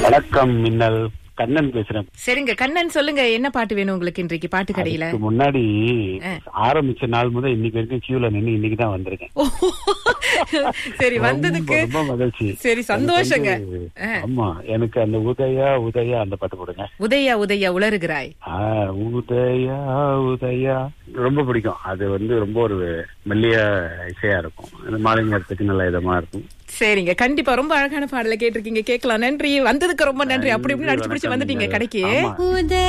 வணக்கம் மின்னல், கண்ணன் பேசுறேன். சரிங்க கண்ணன், சொல்லுங்க என்ன பாட்டு வேணும் உங்களுக்கு இன்றைக்கு பாட்டு கடையில? அதுக்கு முன்னாடி ஆரம்பிச்ச நாள் முதல் இன்னைக்கு வரைக்கும் கியூல நின்னு இன்னைக்கு தான் வந்திருக்கேன். சரி, வந்ததுக்கு ரொம்ப மகிழ்ச்சி. சரி, சந்தோஷங்க. ஆமா, எனக்கு அந்த உதயா உதயா அந்த பாட்டு போடுங்க. உதயா உதயா உளறுகிறாய். உதயா உதயா ரொம்ப பிடிக்கும். அது ரொம்ப ஒரு மெல்லிய இசையா இருக்கும். மாலை நேரத்துக்கு நல்ல இதமா இருக்கும். சரிங்க, கண்டிப்பா ரொம்ப அழகான பாடலை கேட்டிருக்கீங்க, கேட்கலாம். நன்றி, வந்ததுக்கு ரொம்ப நன்றி. அப்படி இப்படி நடிச்சு பிடிச்சு வந்துட்டீங்க கடைக்கு.